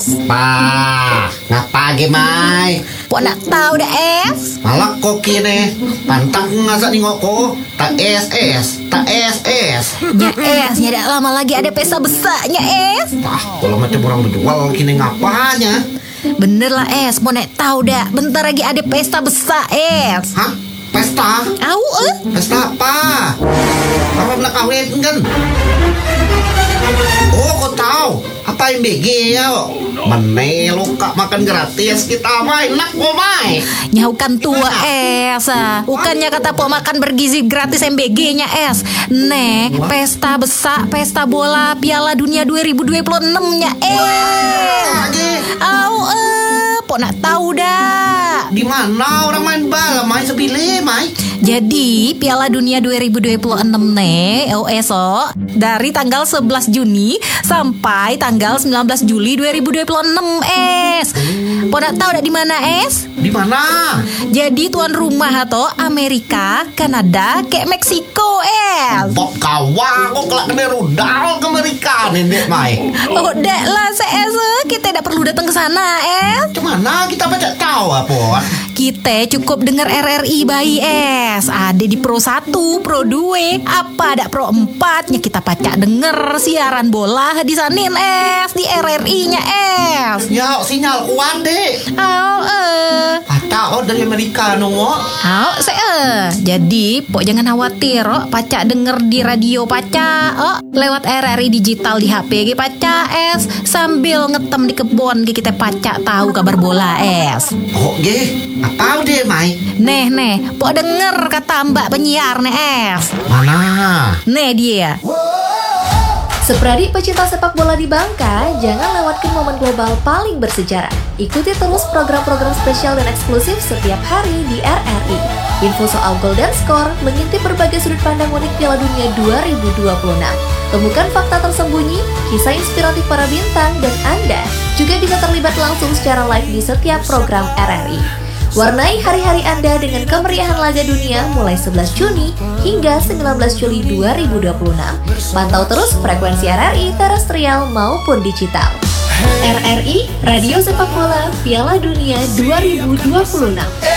Pa, ngapa gemai? Pok nak tahu dah es. Malah kok kini pantang ngasak nengok ko. Tak es, tak es. Nya es, nya dah lama lagi ada pesta besarnya es. Kalau macam orang berjual kini ngapanya? Bener lah es, mau nak tahu dah. Bentar lagi ada pesta besar es. Hah? Pesta? Au Pesta apa? Apa nak kawin kan? Oh, kau tahu apa yang BG ya? Mana luka makan gratis kita main nak kau main. Nyaukan tua es. Bukannya kata pok makan bergizi gratis MBG-nya es. Pesta besar, pesta bola Piala Dunia 2026-nya es. Au pok nak tahu dah. Di mana orang main bola, main sebile, main? Jadi Piala Dunia 2026 esok dari tanggal 11 Juni sampai tanggal 19 Juli 2026 es. Pok nak tahu dah di mana es? Di mana? Jadi tuan rumah atau Amerika, Kanada, kayak Meksiko es. Pok kawa kok kelak kena rudal ke Amerika nenek main. Oh dek lah es, kita tidak perlu datang ke sana es. Cemana kita baca tahu apa? Kita cukup dengar RRI bayi es. Ada di Pro 1, Pro 2, apa ada Pro 4-nya kita pacak denger siaran bola di sana es, di RRI-nya es. Ya, sinyal kuat dek. Atau dari Amerika nunggu. Jadi pok jangan khawatir, pacak denger di radio pacak, lewat RRI digital di HP pacak es, sambil ngetem di kebun kita pacak tahu kabar bola es. Oh ge, apa deh mai? Nih, pok denger kata mbak penyiar nih es. Mana? Nih dia. Sepradik pecinta sepak bola di Bangka, jangan lewatkan momen global paling bersejarah. Ikuti terus program-program spesial dan eksklusif setiap hari di RRI. Info soal gol dan skor, mengintip berbagai sudut pandang unik Piala Dunia 2026. Temukan fakta tersembunyi, kisah inspiratif para bintang, dan Anda juga bisa terlibat langsung secara live di setiap program RRI. Warnai hari-hari Anda dengan kemeriahan laga dunia mulai 11 Juni hingga 19 Juli 2026. Pantau terus frekuensi RRI terestrial maupun digital. RRI, Radio Sepak Bola Piala Dunia 2026.